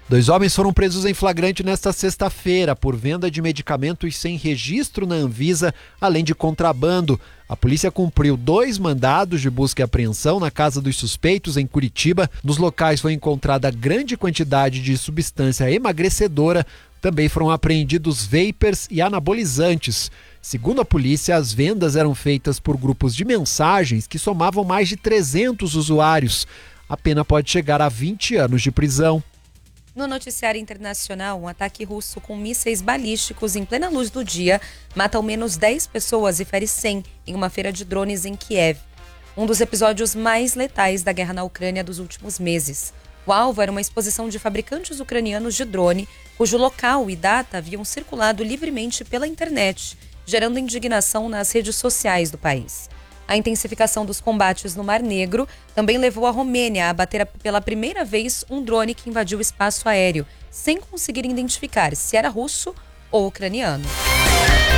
2 homens foram presos em flagrante nesta sexta-feira por venda de medicamentos sem registro na Anvisa, além de contrabando. A polícia cumpriu 2 mandados de busca e apreensão na casa dos suspeitos em Curitiba. Nos locais foi encontrada grande quantidade de substância emagrecedora. Também foram apreendidos vapers e anabolizantes. Segundo a polícia, as vendas eram feitas por grupos de mensagens que somavam mais de 300 usuários. A pena pode chegar a 20 anos de prisão. No noticiário internacional, um ataque russo com mísseis balísticos em plena luz do dia mata ao menos 10 pessoas e fere 100 em uma feira de drones em Kiev. Um dos episódios mais letais da guerra na Ucrânia dos últimos meses. O alvo era uma exposição de fabricantes ucranianos de drone, cujo local e data haviam circulado livremente pela internet, gerando indignação nas redes sociais do país. A intensificação dos combates no Mar Negro também levou a Romênia a abater pela primeira vez um drone que invadiu o espaço aéreo, sem conseguir identificar se era russo ou ucraniano.